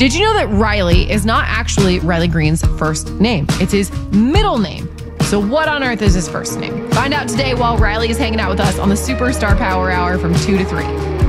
Did you know that Riley is not actually Riley Green's first name? It's his middle name. So what on earth is his first name? Find out today while Riley is hanging out with us on the Superstar Power Hour from 2 to 3.